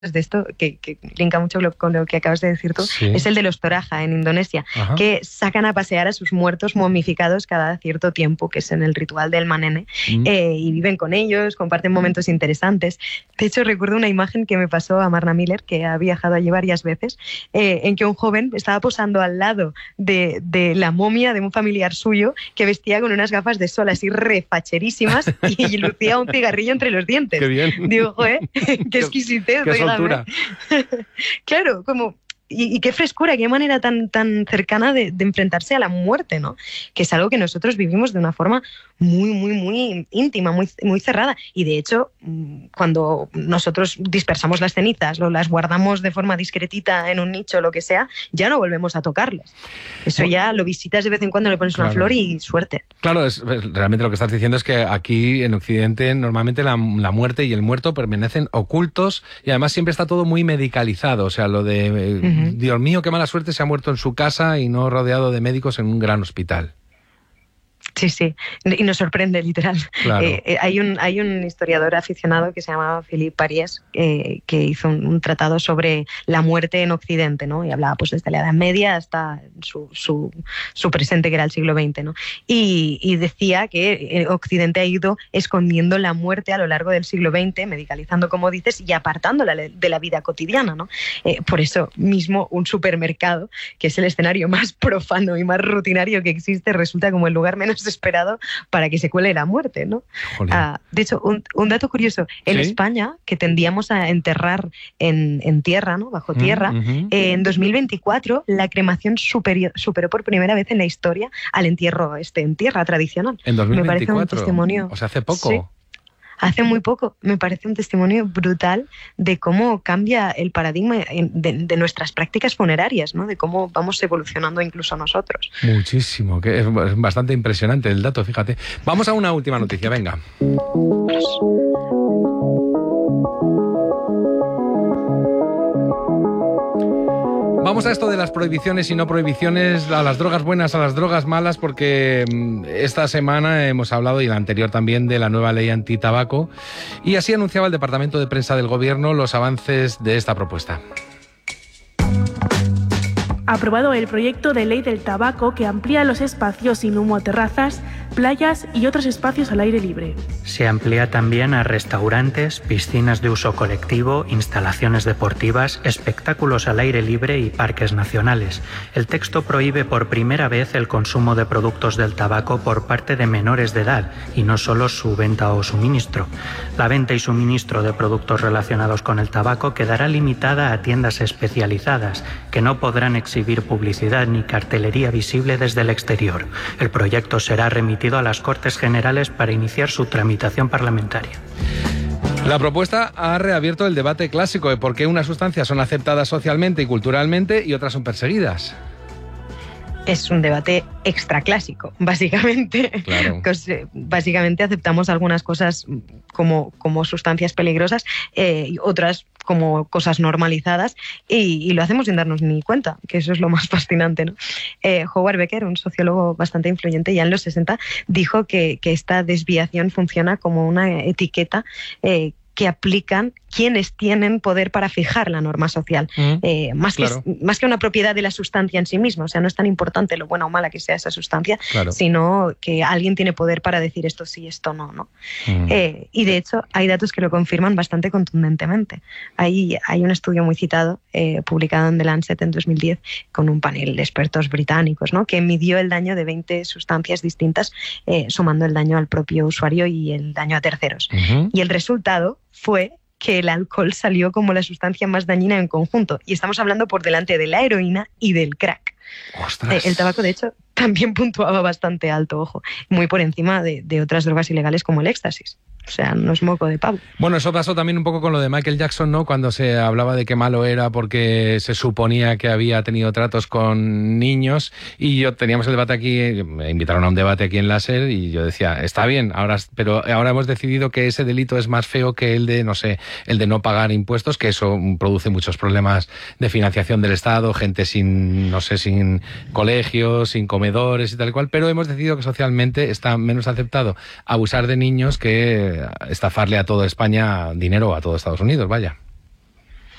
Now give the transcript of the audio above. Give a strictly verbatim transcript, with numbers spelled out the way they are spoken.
de esto, que, que linka mucho con lo que acabas de decir tú, sí. Es el de los Toraja en Indonesia, Ajá. que sacan a pasear a sus muertos momificados cada cierto tiempo, que es en el ritual del manene, mm. eh, y viven con ellos, comparten momentos interesantes. De hecho, recuerdo una imagen que me pasó a Marna Miller, que ha viajado allí varias veces, eh, en que un joven estaba posando al lado de, de la momia de un familiar suyo que vestía con unas gafas de sol así refacherísimas y lucía un cigarrillo entre los dientes. Qué bien. Digo, joder, qué exquisitez. Qué soltura. Claro, como... Y, y qué frescura, qué manera tan, tan cercana de, de enfrentarse a la muerte, ¿no? Que es algo que nosotros vivimos de una forma muy, muy, muy íntima, muy, muy cerrada. Y de hecho, cuando nosotros dispersamos las cenizas o las guardamos de forma discretita en un nicho o lo que sea, ya no volvemos a tocarlas. Eso ya lo visitas de vez en cuando, le pones claro. una flor y suerte. Claro, es, realmente lo que estás diciendo es que aquí en Occidente normalmente la, la muerte y el muerto permanecen ocultos y además siempre está todo muy medicalizado. O sea, lo de... Eh, uh-huh. Dios mío, qué mala suerte, se ha muerto en su casa y no rodeado de médicos en un gran hospital. Sí, sí, y nos sorprende, literal. Claro. Eh, hay, un, hay un historiador aficionado que se llama Philippe Pariès, eh, que hizo un, un tratado sobre la muerte en Occidente, ¿no? Y hablaba pues desde la Edad Media hasta su, su, su presente, que era el siglo veinte, ¿no? Y, y decía que Occidente ha ido escondiendo la muerte a lo largo del siglo veinte, medicalizando, como dices, y apartándola de la vida cotidiana, ¿no? Eh, por eso mismo un supermercado, que es el escenario más profano y más rutinario que existe, resulta como el lugar menos esperado para que se cuele la muerte, ¿no? Uh, de hecho, un, un dato curioso, en ¿Sí? España, que tendíamos a enterrar en, en tierra, ¿no? Bajo tierra, uh-huh. eh, en dos mil veinticuatro la cremación superior, superó por primera vez en la historia al entierro este, en tierra tradicional. En dos mil veinticuatro, me parece un testimonio... O sea, hace poco. Sí. Hace muy poco, me parece un testimonio brutal de cómo cambia el paradigma de, de nuestras prácticas funerarias, ¿no? De cómo vamos evolucionando incluso nosotros. Muchísimo, que es bastante impresionante el dato, fíjate. Vamos a una última noticia, venga. Vamos a esto de las prohibiciones y no prohibiciones, a las drogas buenas, a las drogas malas, porque esta semana hemos hablado, y la anterior también, de la nueva ley antitabaco, y así anunciaba el Departamento de Prensa del Gobierno los avances de esta propuesta. Aprobado el proyecto de ley del tabaco que amplía los espacios sin humo a terrazas, playas y otros espacios al aire libre. Se amplía también a restaurantes, piscinas de uso colectivo, instalaciones deportivas, espectáculos al aire libre y parques nacionales. El texto prohíbe por primera vez el consumo de productos del tabaco por parte de menores de edad y no solo su venta o suministro. La venta y suministro de productos relacionados con el tabaco quedará limitada a tiendas especializadas que no podrán exhibir publicidad ni cartelería visible desde el exterior. El proyecto será remitido a las Cortes Generales para iniciar su tramitación parlamentaria. La propuesta ha reabierto el debate clásico de por qué unas sustancias son aceptadas socialmente y culturalmente y otras son perseguidas. Es un debate extraclásico, básicamente. Claro. Básicamente aceptamos algunas cosas como, como sustancias peligrosas eh, y otras como cosas normalizadas y, y lo hacemos sin darnos ni cuenta, que eso es lo más fascinante, ¿no? Eh, Howard Becker, un sociólogo bastante influyente ya en los sesenta, dijo que, que esta desviación funciona como una etiqueta eh, que aplican quienes tienen poder para fijar la norma social, mm, eh, más, claro. que, más que una propiedad de la sustancia en sí misma. O sea, no es tan importante lo buena o mala que sea esa sustancia, claro. sino que alguien tiene poder para decir esto sí, esto no, ¿no? Mm. Eh, y de hecho hay datos que lo confirman bastante contundentemente. Hay, hay un estudio muy citado, eh, publicado en The Lancet en dos mil diez, con un panel de expertos británicos, ¿no? Que midió el daño de veinte sustancias distintas, eh, sumando el daño al propio usuario y el daño a terceros. Uh-huh. Y el resultado fue que el alcohol salió como la sustancia más dañina en conjunto. Y estamos hablando por delante de la heroína y del crack. ¡Ostras! El tabaco, de hecho, también puntuaba bastante alto, ojo, muy por encima de, de otras drogas ilegales como el éxtasis. O sea, no es moco de pavo. Bueno, eso pasó también un poco con lo de Michael Jackson, ¿no? Cuando se hablaba de qué malo era porque se suponía que había tenido tratos con niños y yo teníamos el debate aquí, me invitaron a un debate aquí en Láser y yo decía, está bien, ahora, pero ahora hemos decidido que ese delito es más feo que el de, no sé, el de no pagar impuestos, que eso produce muchos problemas de financiación del Estado, gente sin, no sé, sin colegios, sin comedores y tal y cual, pero hemos decidido que socialmente está menos aceptado abusar de niños que estafarle a toda España dinero, a todo Estados Unidos, vaya.